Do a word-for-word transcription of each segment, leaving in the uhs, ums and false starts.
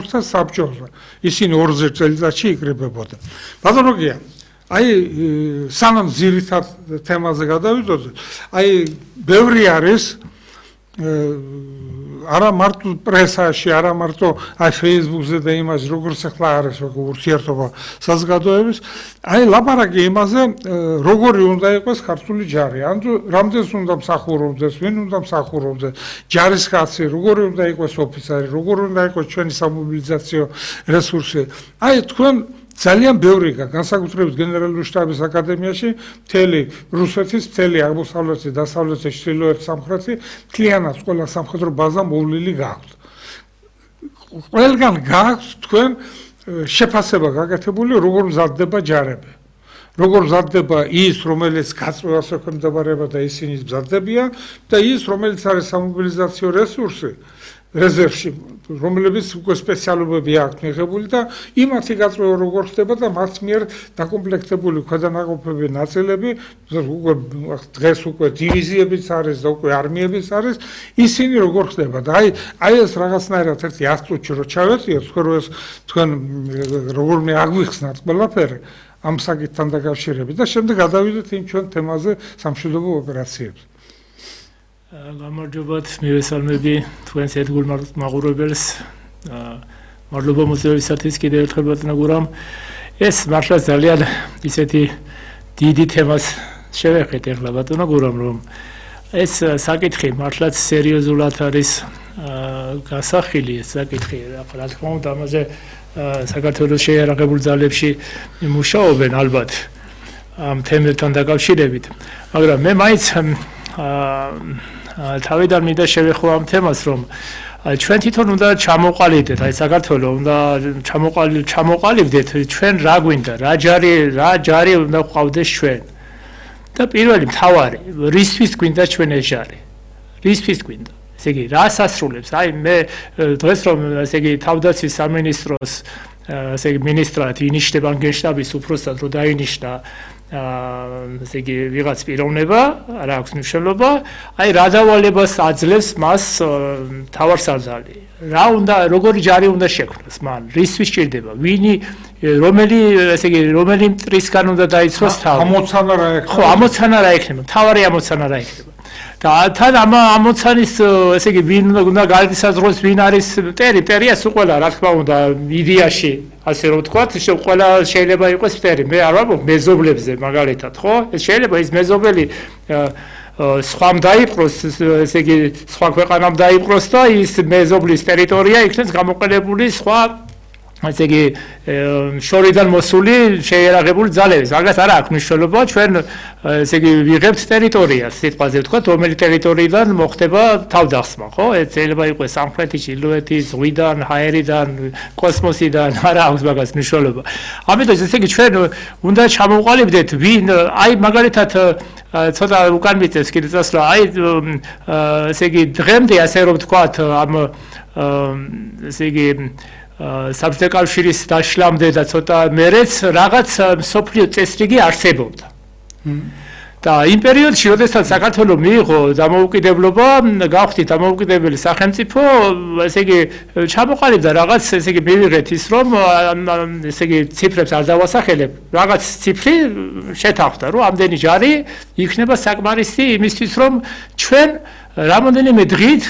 სოციალურთა საბჭოზე. ისინი ორ წელიწადში იკრიბებოდა. ბატონო გია, აი სანამ ძირითად თემაზე გადავიდოდეთ, აი ბევრი არის არა მარტო პრესაში, არა მარტო აი Facebook-ზე და იმას როგორც ახლა არის ურთიერთობა საზოგადოების, აი ლაპარაკი იმაზე, როგორი უნდა იყოს ქართული ჯარი, ან რამდენს უნდა მსახურობდეს, ვინ უნდა მსახურობდეს, ჯარისკაცი, როგორი უნდა იყოს ოფიცერი, როგორი უნდა იყოს ჩვენი სამობილიზაციო რესურსი. აი თქვენ ძალიან ბევრი განსაკუთრებით გენერალური შტაბის აკადემიაში მთელი რუსეთის, მთელი აღმოსავლეთი, დასავლეთი, ჩრდილოეთი, სამხრეთი, მთლიანად ყველა სამხედრო ბაზა მოვლილი გაქვთ. ყველგან გაქვთ თქვენ შეფასება გაკეთებული, როგორ მზადდება ჯარები. როგორ მზადდება ის, რომელიც გაწევას ექვემდებარება და ისინი მზადდებიან და ის, რომელიც არის სამობილიზაციო რესურსი. რეზერვში, რომლებიც უკვე სპეციალობები აქვთ მიღებული და იმათი გაწევა როგორ ხდება და მათ მიერ დაკომპლექტებული ქვედანაყოფები ნაწილები, უკვე დღეს უკვე დივიზიებიც არის და უკვე არმიებიც არის, ისინი როგორ ხდება და აი აი ეს რაღაცნაირად ერთი ათ წუთში რო ჩავეტიოთ, თქვენ რო ეს თქვენ როგორმე აგვიხსნათ ყველაფერი ამ საკითხთან დაკავშირებით და შემდეგ გადავიდეთ იმ ჩვენ თემაზე სამშვიდობო ოპერაციებზე. გამარჯობათ, მივესალმები თქვენს ერთგულ მაყურებელს. მადლობა მოსწრებისათვის კიდევ ერთხელ ბატონო გურამ. ეს მართლა ძალიან ისეთი დიდი თემას შევეხეთ ახლა ბატონო გურამ, რომ ეს საკითხი მართლაც სერიოზულად არის გასახილი ეს საკითხი. რა თქმა უნდა, ამაზე საქართველოს შეიარაღებულ ძალებში მუშაობენ ალბათ ამ თემებთან დაკავშირებით. მაგრამ მე მაინც თავიდან მინდა შევეხო ამ თემას, რომ ჩვენ თვითონ უნდა ჩამოყალიბდეთ, აი საქართველოს უნდა ჩამოყალიბდეთ ჩვენ რა გვინდა, რა ჯარი, რა ჯარი უნდა გვყავდეს ჩვენ. და პირველი მთავარი, რისთვის გვინდა ჩვენ ეს ჯარი? რისთვის გვინდა? ესე იგი, რას ასრულებს? აი მე დღეს რომ ესე იგი თავდაცვის სამინისტროს ესე იგი მინისტრად ინიშნება გენშტაბის უფროსად რომ დაინიშნა ესე იგი ვიღაც პიროვნება, რა აქვს მნიშვნელობა, აი რა დავალებას აძლევს მას თავარსარდალი. რა უნდა, როგორი ჯარი უნდა შექმნას მან, რისთვის სჭირდება, ვინი, რომელი, ესე იგი, რომელი მტრისგან უნდა დაიცვას თავი. ამოცანა რა ექნება? ხო, ამოცანა რა ექნება, მთავარი ამოცანა რა ექნება. და თან ამ ამოცანის, ესე იგი, ვინ უნდა გადაისაზღვროს, ვინ არის მტერი, მტერიას უყველა, რა თქმა უნდა, იდეაში ასე რომ ვთქვათ, ყველა შეიძლება იყოს მტერი. მე არ ვამბობ მეზობლებზე მაგალითად, ხო? ეს შეიძლება ის მეზობელი სხვამ დაიპყროს, ესე იგი, სხვა ქვეყანამ დაიპყროს და ის მეზობლის ტერიტორია იქნეს გამოყენებული სხვა ესე იგი შორიდან მოსული შეიარაღებული ძალების. მაგას არ აქვს მნიშვნელობა, ჩვენ ესე იგი ვიღებთ ტერიტორიას, სიტყვაზე ვთქვათ, რომელი ტერიტორიიდან მოხდება თავდახსმა, ხო? ეს შეიძლება იყოს სამხრეთი, ჩრდილოეთი, ზღვიდან, ჰაერიდან, კოსმოსიდან, არ აქვს მაგას მნიშვნელობა. ამიტომ ესე იგი ჩვენ უნდა ჩამოვყალიბდეთ, ვინ აი მაგალითად ცოტა უკან მიწევს კიდე წასვლა, აი ესე იგი დღემდე ასე რომ ვთქვათ, ამ ესე იგი საბჭოთა კავშირის დაშლამდე და ცოტა მერეც რაღაც მსოფლიო წესრიგი არსებობდა. და იმ პერიოდში, როდესაც საქართველო მიიღო დამოუკიდებლობა, გავხდით დამოუკიდებელი სახელმწიფო, ესე იგი ჩამოყალიბდა რაღაც, ესე იგი მივიღეთ ის, რომ ესე იგი ციფრებს არ დავასახელებ, რაღაც ციფრი შეთანხმდა, რომ ამდენი ჯარი იქნება საკმარისი იმისთვის, რომ ჩვენ რამოდენიმე დღით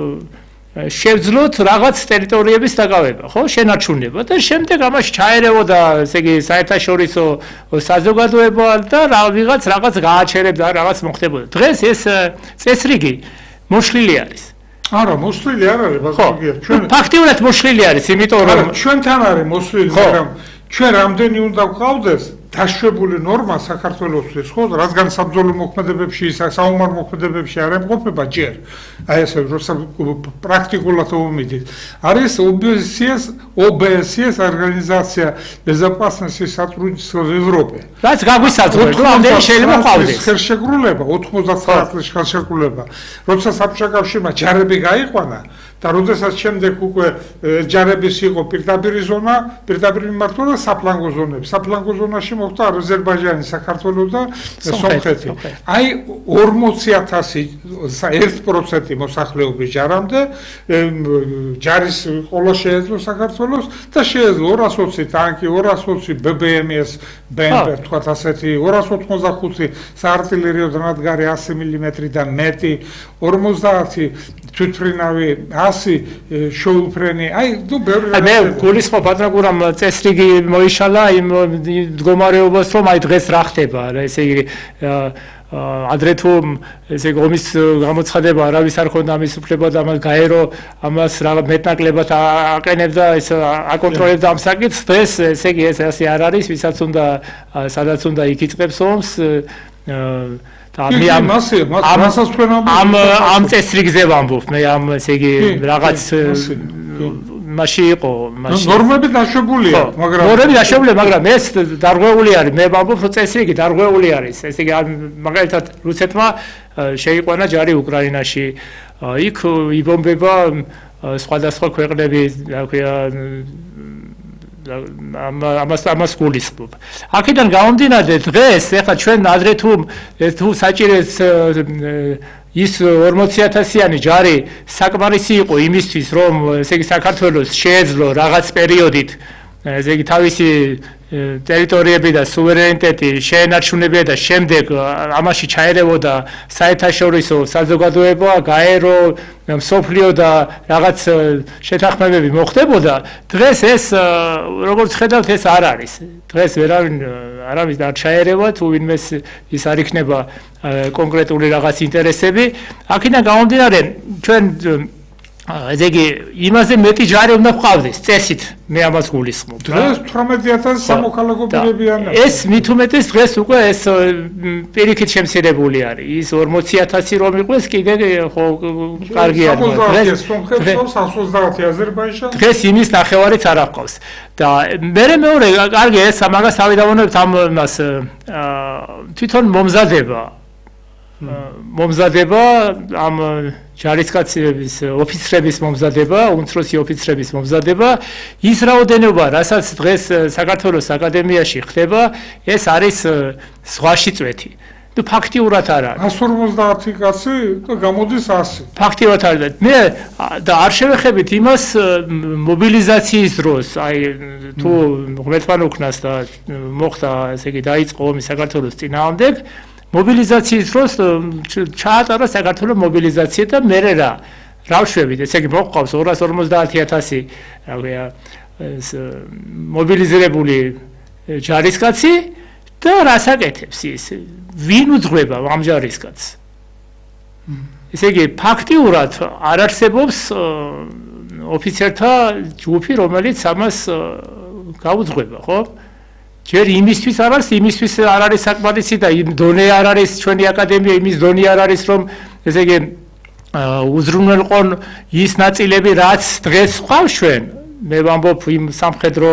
შევძლოთ რაღაც ტერიტორიების დაკავება, ხო, შენარჩუნება და შემდეგ ამაში ჩაერევოდა, ესე იგი, საერთაშორისო საზოგადოება და რა ვიღაც რაღაც გააჩერებდა, რაღაც მოხდებოდა. დღეს ეს წესრიგი მოშლილი არის. არა, მოსვლილი არ არის, ბაზარია. ჩვენ ფაქტიურად მოშლილი არის, იმიტომ რომ ჩვენთან არის მოსვლილი, მაგრამ ჩვენ რამდენი უნდა გვყავდეს დაშვებული ნორმა საქართველოსთვის, ხო, რადგან საბრძოლო მოქმედებებში, საომარ მოქმედებებში არ ემყოფება ჯერ. აი ესე როცა პრაქტიკულად ვუმიდით. არის ОБСЕ, ОБСЕ ორგანიზაცია безопасности и сотрудничества в Европе. რაც გაგვისაზღვრებს, რომ ამდენი შეიძლება ყავდეს. ხელშეკრულება, ოთხმოცდაათი წლის ხელშეკრულება. როცა საბჭოთა კავშირმა ჯარები გაიყვანა და როდესაც შემდეგ უკვე ჯარების იყო პირდაპირი ზონა, პირდაპირი მიმართვა და საფლანგო ზონები. საფლანგო ზონაში მოხდა აზერბაიჯანი, საქართველო და სომხეთი. აი ორმოცი ათასი ერთ პროცენტი მოსახლეობის ჯარამდე ჯარის ყოლა შეეძლო საქართველოს საქართველოს და შეეძლო ორას ოცი ტანკი, ორას ოცი ბე ბე ემ-ის ბემბერ, თქვათ ასეთი, ორას ოთხმოცდახუთი საარტილერიო დანადგარი ასი მილიმეტრიდან მეტი, ორმოცდაათი თვითმფრინავი, ასი შოუფრენი, აი, ნუ ბევრი მე გულისხმობ ბატონო გურამ წესრიგი მოიშალა იმ მდგომარეობას, რომ აი დღეს რა ხდება, ესე იგი ადრე თუ ესე იგი ომის გამოცხადება არავის არ ხონდა ამის უფლება და ამას გაერო ამას რა მეტნაკლებად აყენებდა ეს აკონტროლებდა ამ საკითხს დღეს ესე იგი ეს ასე არ არის ვისაც უნდა სადაც უნდა იქ იწყებს ომს და მე ამ ამ ამ წესრიგზე ვამბობ მე ამ ესე იგი რაღაც მასში იყო მასში ნორმები დაშვებულია მაგრამ ნორმები დაშვებულია მაგრამ ეს დარღვეული არის მე ვამბობ რომ წესრიგი დარღვეული არის ესე იგი მაგალითად რუსეთმა შეიყვანა ჯარი უკრაინაში იქ იბომბება სხვადასხვა ქვეყნები რა ქვია ამას ამას გულისხმობ. აქედან გამომდინარე დღეს ეხლა ჩვენ ადრე თუ თუ საჭიროებს ის ორმოცი ათასიანი ჯარი საკმარისი იყო იმისთვის რომ ესე იგი საქართველოს შეეძლო რაღაც პერიოდით ესე იგი თავისი ტერიტორიები და სუვერენიტეტი შეენარჩუნებია და შემდეგ ამაში ჩაერევოდა საერთაშორისო საზოგადოება, გაერო, მსოფლიო და რაღაც შეთანხმებები მოხდებოდა. დღეს ეს როგორც ხედავთ ეს არ არის. დღეს ვერავინ არავის არ ჩაერევა თუ ვინმეს ის არ იქნება კონკრეტული რაღაც ინტერესები. აქედან გამომდინარე ჩვენ ესე იგი იმაზე მეტი ჯარი უნდა გვყავდეს წესით მე ამას გულისხმობ დღეს თვრამეტი ათასი სამოქალაქო პირები არიან ეს მით უმეტეს დღეს უკვე ეს პირიქით შემცირებული არის ის ორმოცი ათასი რომ იყოს კიდე ხო კარგი არის დღეს იმის ნახევარიც არ აღყავს და მე მეორე კარგი ეს მაგას ავიდავანებთ ამ მას თვითონ მომზადება მომზადება ამ ჯარისკაცების ოფიცრების მომზადება, უმცროსი ოფიცრების მომზადება, ის რაოდენობა, რასაც დღეს საქართველოს აკადემიაში ხდება, ეს არის ზღვაში წვეთი. ნუ ფაქტიურად არ არის. ასი ორმოცდაათი კაცი და გამოდის ასი. ფაქტიურად არ არის. მე და არ შევეხებით იმას მობილიზაციის დროს, აი თუ ღმერთმა უკნას და მოხდა, ესე იგი დაიწყო ომი საქართველოს წინააღმდეგ მობილიზაციის დროს ჩაატარა საქართველოს მობილიზაცია და მე რა რა ვშვებით ესე იგი მოყავს ორას ორმოცდაათი ათასი რა ქვია ეს მობილიზირებული ჯარისკაცი და რას აკეთებს ის ვინ უძღვება ამ ჯარისკაცს ესე იგი ფაქტიურად არ არსებობს ოფიცერთა ჯგუფი რომელიც ამას გაუძღვება ხო ჯერ იმისთვის არ არის, იმისთვის არ არის საკმარისი და იმ დონე არ არის ჩვენი აკადემია, იმის დონე არ არის, რომ ესე იგი უზრუნველყონ ის ნაწილები, რაც დღეს ყავს ჩვენ. მე ვამბობ იმ სამხედრო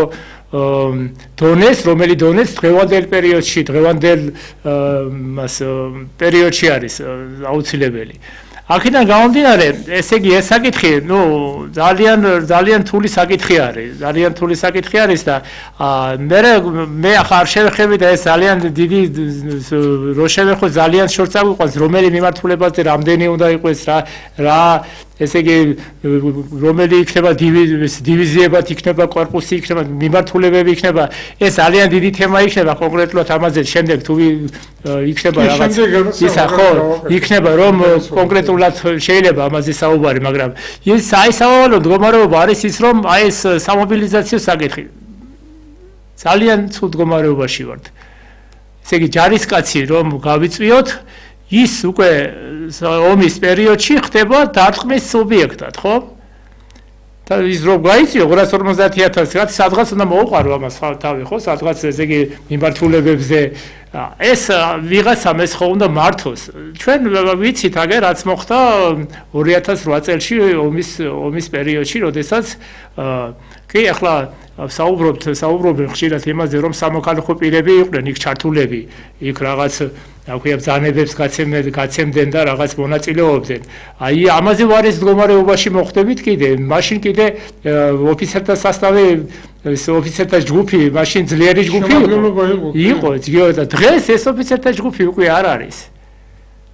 დონეს, რომელი დონეს დღევანდელ პერიოდში, დღევანდელ მას პერიოდში არის აუცილებელი. აქედან გამომდინარე, ესე იგი ეს საკითხი, ნუ ძალიან ძალიან თული საკითხი არის, ძალიან თული საკითხი არის და მე მე ახლა არ შევეხები და ეს ძალიან დიდი რო შევეხო ძალიან შორს აგვიყვანს, რომელი მიმართულებაზე რამდენი უნდა იყოს რა რა ესე იგი რომელი იქნება დივიზიებად იქნება корпуსი იქნება მიმართულებები იქნება ეს ძალიან დიდი თემა იქნება კონკრეტულად ამაზე შემდეგ თუ იქნება რაღაც ისა ხო იქნება რომ კონკრეტულად შეიძლება ამაზე საუბარი მაგრამ ის აი სავალო მდგომარეობა არის ის რომ აი ეს სამობილიზაციო საკითხი ძალიან ცუდ მდგომარეობაში ვართ ესე იგი ჯარისკაცი რომ გავიწვიოთ ის უკვე ომის პერიოდში ხდება დარტყმის სუბიექტად, ხო? და ის რომ გაიწიო ორას ორმოცდაათი ათასი, რაც სადღაც უნდა მოუყარო ამას თავი, ხო? სადღაც ესე იგი მიმართულებებზე ეს ვიღაცამ ეს ხო უნდა მართოს. ჩვენ ვიცით აგერ რაც მოხდა ორი ათას რვა წელში ომის ომის პერიოდში, როდესაც კი ახლა საუბრობთ საუბრობენ ხშირად იმაზე რომ სამოქალაქო პირები იყვნენ იქ ჩართულები იქ რაღაც რა ქვია ბრძანებებს გაცემდნენ და რაღაც მონაწილეობდნენ აი ამაზე ვარის მდგომარეობაში მოხდებით კიდე მაშინ კიდე ოფიცერთა სასტავი ეს ოფიცერთა ჯგუფი მაშინ ძლიერი ჯგუფი იყო იყო და დღეს ეს ოფიცერთა ჯგუფი უკვე არ არის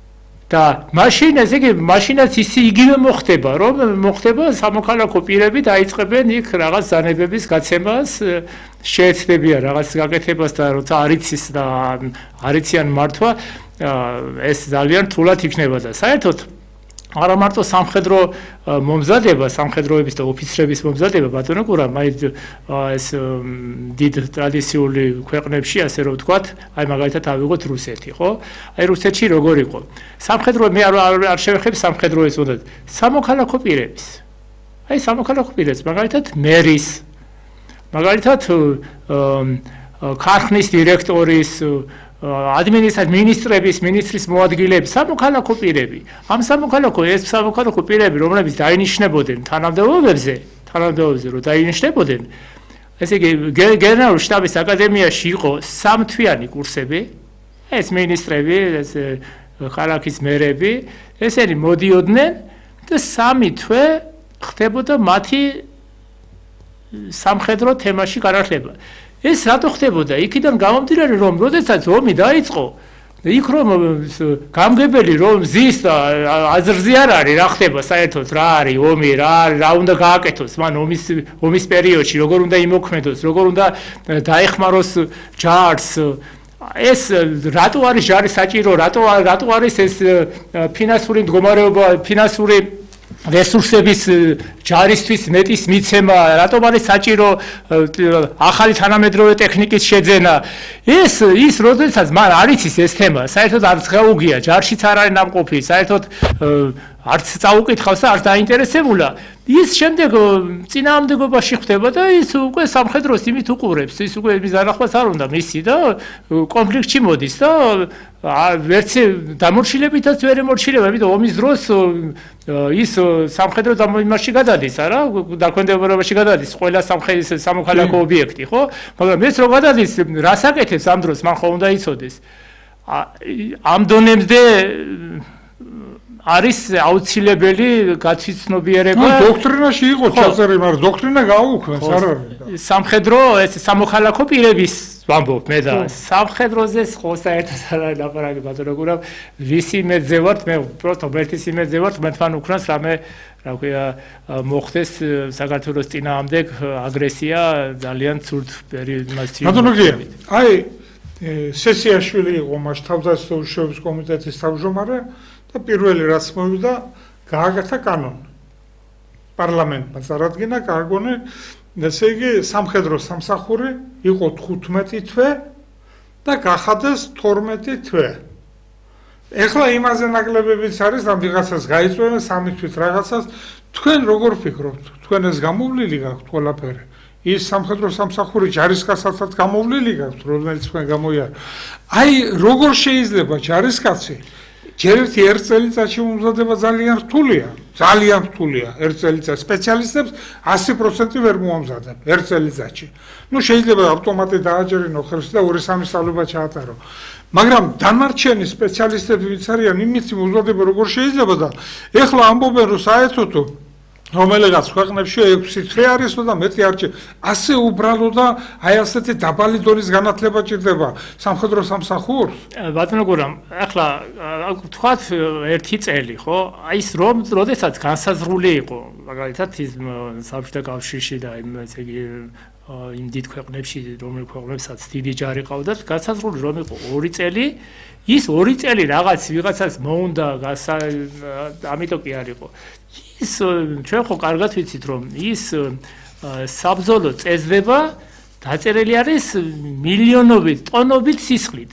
და მაშინ ესე იგი მაშინაც ისი იგივე მოხდება, რომ მოხდება სამოქალაქო პირები დაიწყებენ იქ რაღაც ზანებების გაცემას, შეეცდებიან რაღაც გაკეთებას და როცა არიცის და არიციან მართვა, ეს ძალიან რთულად იქნება და საერთოდ არა მარტო სამხედრო მომზადება, სამხედროების და ოფიცრების მომზადება, ბატონო გურა, მაინც ეს დიდ ტრადიციული ქვეყნებში, ასე რომ ვთქვათ, აი მაგალითად ავიღოთ რუსეთი, ხო? აი რუსეთში როგორ იყო? სამხედრო მე არ არ შევეხებ სამხედროებს უნდა სამოქალაქო პირების. აი სამოქალაქო პირებს, მაგალითად მერის, მაგალითად ქარხნის დირექტორის ადმინისტრაციის მინისტრების, მინისტრის მოადგილეები, სამოქალაქო პირები. ამ სამოქალაქო ეს სამოქალაქო პირები, რომლებიც დაინიშნებოდნენ თანამდებობებზე, თანამდებობებზე რომ დაინიშნებოდნენ, ესე იგი გენერალური შტაბის აკადემიაში იყო სამთვიანი კურსები, ეს მინისტრები, ეს ქალაქის მერები, ესენი მოდიოდნენ და სამი თვე ხდებოდა მათი სამხედრო თემაში განათლება. ეს რატო ხდებოდა? იქიდან გამომდინარე, რომ როდესაც ომი დაიწყო, იქ რომ გამგებელი რომ ზის და აზრზე არ არის, რა ხდება საერთოდ, რა არის ომი, რა რა უნდა გააკეთოს მან ომის ომის პერიოდში, როგორ უნდა იმოქმედოს, როგორ უნდა დაეხმაროს ჯარს, ეს რატო არის ჯარის საჭირო, რატო რატო არის ეს ფინანსური მდგომარეობა, ფინანსური რესურსების ჯარისთვის მეტის მიცემა, რატომ არის საჭირო ახალი თანამედროვე ტექნიკის შეძენა. ეს ის როდესაც მან არ იცის ეს თემა, საერთოდ არც გაუგია, ჯარშიც არ არის ნამყოფი, საერთოდ არც წაუკითხავს და არც დაინტერესებულა. ის შემდეგ წინააღმდეგობაში ხდება და ის უკვე სამხედროს იმით უყურებს, ის უკვე მის დანახვას არ უნდა მისი და კონფლიქტში მოდის და ვერც დამორჩილებითაც ვერ ემორჩილება, იმიტომ ომის დროს ის სამხედრო დამოიმარში გადადის, არა, დაქვემდებარებაში გადადის ყველა სამოქალაქო ობიექტი, ხო? მაგრამ ეს რო გადადის, რას აკეთებს ამ დროს, მან ხო უნდა იცოდეს. ამ დონემდე არის აუცილებელი გაცნობიერება. ნუ დოქტრინაში იყო ჩაწერილი, მაგრამ დოქტრინა გააუქმეს, არ არის. სამხედრო ეს სამოქალაქო პირების ვამბობ მე და სამხედროზე ხო საერთოდ არ არის ლაპარაკი, ბატონო გურა, ვის იმედზე ვართ, მე პროსტო ბერტის იმედზე ვართ, მე თან უკრას რამე რა ქვია მოხდეს საქართველოს წინააღმდეგ აგრესია ძალიან ცუდ პერიოდში. ბატონო გია, აი სესიაშვილი იყო მას თავდაცვის კომიტეტის თავმჯდომარე და პირველი რაც მოვიდა, გააკეთა კანონი. პარლამენტმა წარადგინა კანონი, ესე იგი სამხედრო სამსახური იყო თხუთმეტი თვე და გახადეს თორმეტი თვე. ეხლა იმაზე ნაკლებებიც არის, რომ ვიღაცას გაიწვევენ სამი თვით რაღაცას, თქვენ როგორ ფიქრობთ? თქვენ ეს გამოვლილი გაქვთ ყველაფერი? ის სამხედრო სამსახური ჯარისკაცსაც გამოვლილი გაქვთ, რომელიც თქვენ გამოიარა. აი, როგორ შეიძლება ჯარისკაცი ჯერ ერთი ერთ წელიწადში მომზადება ძალიან რთულია, ძალიან რთულია ერთ წელიწადში. სპეციალისტებს ასი პროცენტი ვერ მოამზადებ ერთ წელიწადში. ნუ შეიძლება ავტომატი დააჯერინო ხელში და ორი სამი სწავლება ჩაატარო. მაგრამ დანარჩენი სპეციალისტები ვინც არიან, იმითი მომზადება როგორ შეიძლება და ეხლა ამბობენ რომ საერთოდ რომელიღაც ქვეყნებში ექვსი თვე არისო და მეტი არ ჭირდება. ასე უბრალო და აი ასეთი დაბალი დონის განათლება ჭირდება სამხედრო სამსახურს. ბატონო გურამ, ახლა თქვათ ერთი წელი, ხო? აი ის რომ როდესაც განსაზღვრული იყო, მაგალითად ის საბჭოთა კავშირში და იმ ესე იგი იმ დიდ ქვეყნებში, რომელ ქვეყნებსაც დიდი ჯარი ყავდათ, განსაზღვრული რომ იყო ორი წელი, ის ორი წელი რაღაც ვიღაცას მოუნდა, ამიტომ კი არ იყო. ის ჩვენ ხო კარგად ვიცით რომ ის საბრძოლო წესდება დაწერილი არის მილიონობით, ტონობით სისხლით.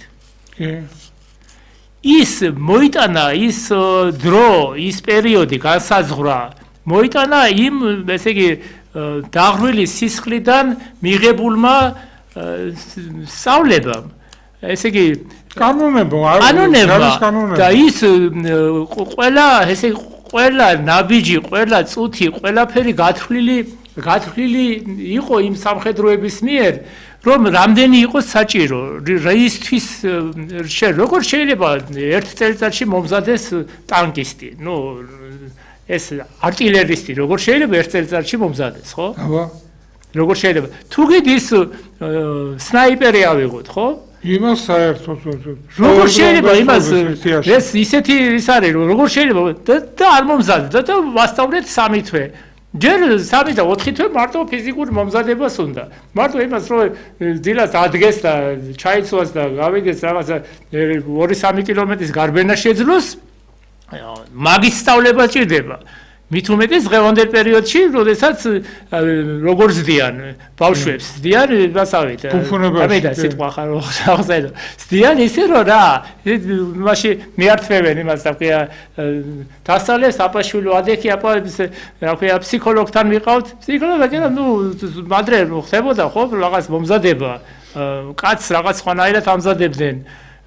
ის მოიტანა ის დრო, ის პერიოდი განსაზღვრა, მოიტანა იმ ესე იგი დაღვრილი სისხლიდან მიღებულმა სწავლებამ. ესე იგი კანონებო, კანონებო და ის ყველა ესე ყველა ნაბიჯი, ყველა წუთი, ყველაფერი გათვლილი, გათვლილი იყო იმ სამხედროების მიერ, რომ რამდენი იყოს საჭირო, რაისთვის როგორ შეიძლება ერთ წელიწადში მომზადეს ტანკისტი, ნუ ეს არტილერისტი, როგორ შეიძლება ერთ წელიწადში მომზადეს, ხო? აბა. როგორ შეიძლება? თუ გიდ ის სნაიპერი ავიღოთ, ხო? იმას საერთოდ როგორ შეიძლება იმას ეს ისეთი ის არის რომ როგორ შეიძლება და არ მომზადდა და ვასწავლეთ სამი თვე ჯერ სამი და ოთხი თვე მარტო ფიზიკურ მომზადებას უნდა მარტო იმას რომ დილას ადგეს და ჩაიცვას და გავიგეს რაღაცა ორი სამი კილომეტრის გარბენა შეძლოს მაგის სწავლება ჭირდება მით უმეტეს დღევანდელ პერიოდში, როდესაც როგორ ზდიან ბავშვებს, ზდიან მასავით. ამედა სიტყვა ხარ აღზედო. ზდიან ისე რომ რა, მაშინ მიართმევენ იმას, რა ქვია, დასალეს აპაშვილო ადექი აპა რა ქვია, ფსიქოლოგთან ვიყავთ. ფსიქოლოგი რა, ნუ მადრე ხდებოდა ხო, რაღაც მომზადება. კაცს რაღაც სხვანაირად ამზადებდნენ.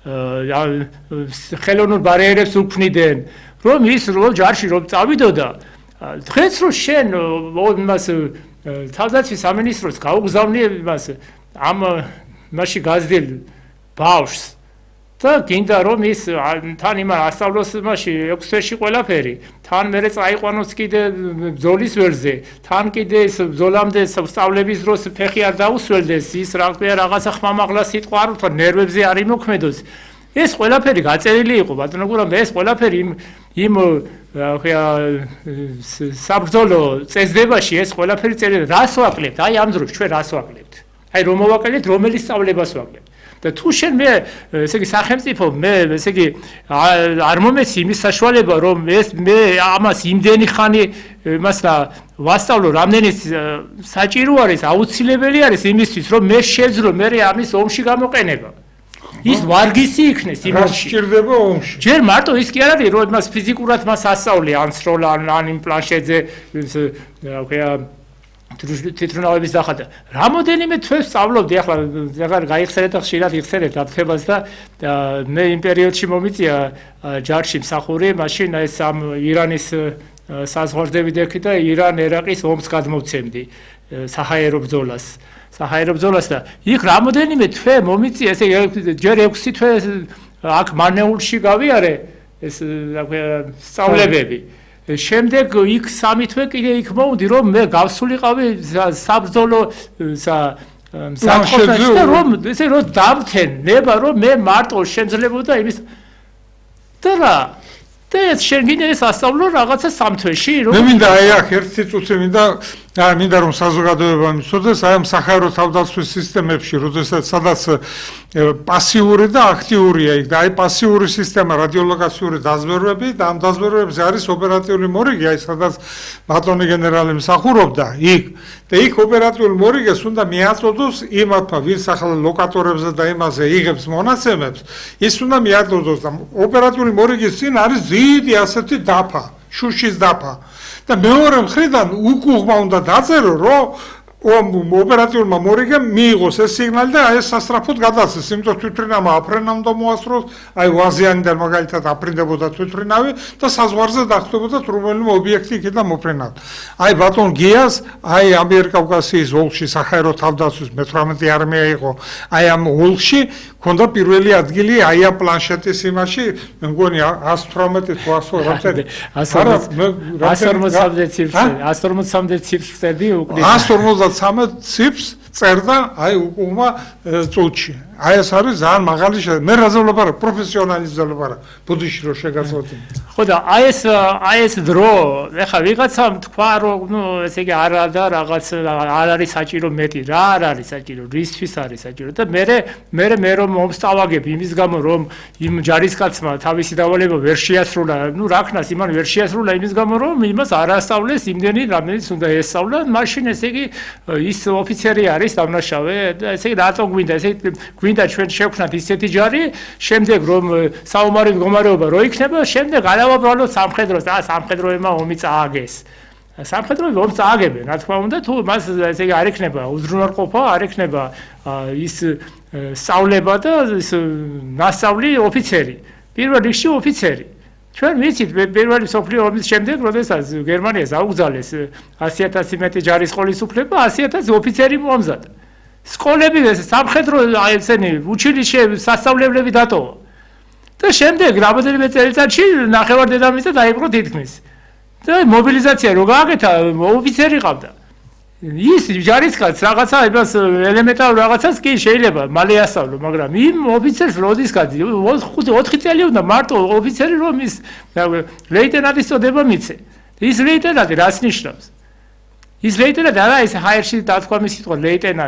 ხელოვნურ ბარიერებს უქმნიდნენ. რომ ის რომ ჯარში რომ წავიდოდა დღეს რომ შენ იმას თავდაცვის სამინისტროს გაუგზავნი იმას ამ მასში გაზრდილ ბავშვს და გინდა რომ ის თან იმან ასწავლოს მასში ექვს თვეში ყველაფერი თან მერე წაიყვანოს კიდე ბრძოლის ველზე თან კიდე ის ბრძოლამდე სწავლების დროს ფეხი არ დაუსველდეს ის რა ქვია რაღაცა ხმამაღლა სიტყვა არ უთხრა ნერვებზე არ იმოქმედოს ეს ყველაფერი გაწერილი იყო ბატონო გურამ ეს ყველაფერი იმ იმ რა ქვია საბრძოლო წესდებაში ეს ყველაფერი წერილი რას ვაკლებთ აი ამ დროს ჩვენ რას ვაკლებთ აი რომ მოვაკლებთ რომელი სწავლებას ვაკლებთ და თუ შენ მე ესე იგი სახელმწიფო მე ესე იგი არ მომეცი იმის საშუალება რომ ეს მე ამას იმდენი ხანი იმას და ვასწავლო რამდენი საჭირო არის აუცილებელი არის იმისთვის რომ მე შეძლო მე ამის ომში გამოყენება ის ვარგისი იქნეს იმაში. სჭირდება ომში. ჯერ მარტო ის კი არ არის, რომ მას ფიზიკურად მას ასწავლე, ან სროლა, ან იმ პლანშეტზე, რა ქვია, თვითმფრინავების დახატა. რამოდენიმე თვეს სწავლობდი, ახლა აღარ გაიხსენეთ და ხშირად იხსენებთ აფთებას და მე იმ პერიოდში მომიწია ჯარში მსახური, მაშინ ეს ამ ირანის საზღვარზე ვიდექი და ირან-ერაყის ომს გადმოვცემდი საჰაერო ბრძოლას. საჰაერო ბრძოლას და იქ რამოდენიმე თვე მომიწია ესე ჯერ ექვსი თვე აქ მანეულში გავიარე ეს რა ქვია სწავლებები შემდეგ იქ სამი თვე კიდე იქ მოვდი რომ მე გავსულიყავი საბრძოლო საკუთრებას და რომ ესე რომ დამთენ ნება რომ მე მარტო შემძლებოდა იმის და რა და ეს შენ გინდა ეს ასწავლო რაღაცა სამ თვეში რომ მე მინდა აი აქ ერთი წუთი მინდა და მინდა რომ საზოგადოება მიცოდეს აი ამ საჰაერო თავდაცვის სისტემებში როდესაც სადაც პასიური და აქტიურია იქ და აი პასიური სისტემა რადიოლოკაციური დაზვერვები და ამ დაზვერვებზე არის ოპერატიული მორიგი აი სადაც ბატონი გენერალი მსახურობდა იქ და იქ ოპერატიული მორიგეს უნდა მიაწოდოს იმათმა ვინც ახლა ლოკატორებზე და იმაზე იღებს მონაცემებს ის უნდა მიაწოდოს და ოპერატიული მორიგის წინ არის დიდი ასეთი დაფა შუშის დაფა და მეორე მხრიდან უკუღმა უნდა დაწერო რომ ოპერატიულმა მორიგემ მიიღოს ეს სიგნალი და ეს სასწრაფოდ გადასცეს იმიტომ თვითმფრინავმა აფრენა უნდა მოასწროს აი ვაზიანიდან მაგალითად აფრინდებოდა თვითმფრინავი და საზღვარზე დახტებოდა რომელიმე ობიექტი იქიდან მოფრინავდა აი ბატონ გიას აი ამიერკავკასიის ოლქში საჰაერო თავდაცვის მეთვრამეტე არმია იყო აი ამ ოლქში ქონდა პირველი ადგილი აი ამ პლანშეტის იმაში მე მგონი ას თვრამეტი თუ ასო რამდენი ას ორმოცდაოთხ ას ორმოცდაოთხ ციფრს წერდი უკვე ას ორმოცდაცამეტ ციფრს წერდა აი უკუღმა წუთში აი ეს არის ძალიან მაღალი შედეგი მე რაზე ვლაპარაკ პროფესიონალიზმზე ვლაპარაკ ბუდიში რო შეგაწყვეტი ხო და აი ეს აი ეს დრო ეხა ვიღაცამ თქვა რომ ნუ ესე იგი არა და რაღაც არ არის საჭირო მეტი რა არ არის საჭირო რისთვის არის საჭირო და მე მე მე რომ მომსწავლაგებ იმის გამო რომ იმ ჯარისკაცმა თავისი დავალება ვერ შეასრულა ნუ რა ქნას იმან ვერ შეასრულა იმის გამო რომ იმას არ ასწავლეს იმდენი რამდენიც უნდა ესწავლა მაშინ ესე იგი ის ოფიცერი არის დამნაშავე და ესე იგი რატო გვინდა ესე იგი გვინდა ჩვენ შევქნათ ისეთი ჯარი შემდეგ რომ საომარი მდგომარეობა რო იქნება შემდეგ გადავაბრალოთ სამხედროს და სამხედროებმა ომი წააგეს სამხედროები ომს წააგებენ რა თქმა უნდა თუ მას ესე იგი არ იქნება უზრუნველყოფა არ იქნება ის სწავლება და ის მასწავლი ოფიცერი პირველ რიგში ოფიცერი ჩვენ ვიცით პირველი მსოფლიო ომის შემდეგ როდესაც გერმანიას აუგზავნეს ასი ათასი მეტი ჯარისყოლის უფლება ასი ათასი ოფიცერი მომზადდა სკოლები სამხედრო აი ესენი უჩილიშე სასწავლებლები დატოვა და შემდეგ რამოდენიმე წელიწადში ნახევარ დედამიწა დაიპყრო თითქმის და მობილიზაცია რო გააკეთა ოფიცერი ყავდა ის ჯარისკაც რაღაცა იმას ელემენტარულ რაღაცას კი შეიძლება მალე ასწავლო, მაგრამ იმ ოფიცერს როდის გადი ოთხი წელი უნდა მარტო ოფიცერი რომ ის ლეიტენანტის წოდება მიცე. ის ლეიტენანტი რას ნიშნავს? ის ლეიტენანტი არა ის ჰაერში დათქვა მის სიტყვა ლეიტენანტი